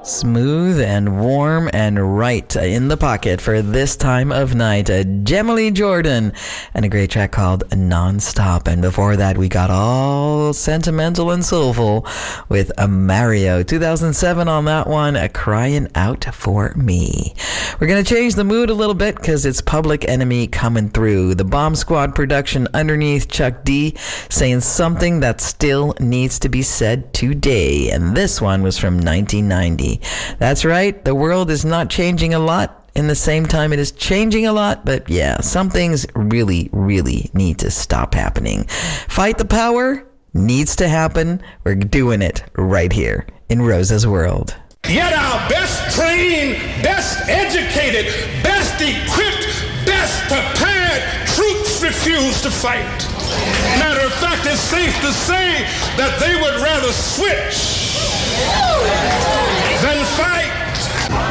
Smooth and warm and right in the pocket for this time of night. Gemma Lee Jordan and a great track called Non-Stop. And before that, we got all sentimental and soulful with a Mario. 2007 on that one, Crying Out For Me. We're going to change the mood a little bit because it's Public Enemy coming through. The Bomb Squad production underneath Chuck D saying something that still needs to be said today. And this one was from 1990. That's right, the world is not changing a lot. In the same time, it is changing a lot, but yeah, some things really, really need to stop happening. Fight the power needs to happen. We're doing it right here in Rosa's World. Yet our best trained, best educated, best equipped, best prepared troops refuse to fight. Matter of fact, it's safe to say that they would rather switch